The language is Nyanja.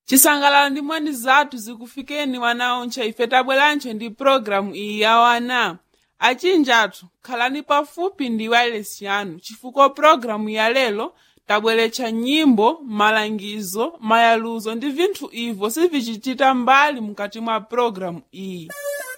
Chisangalalo ndi mwani zathu zikufikeni wana onche ife tabwelancho ndi programu iyi ya wana. Achinjatu, khalani pafupi ndi wireless yanu, chifukwa programu ya lelo tabweretsa nyimbo, malangizo, mayaluzo ndi vinthu ivo sivichitita mbali mukati mwa programu iyi.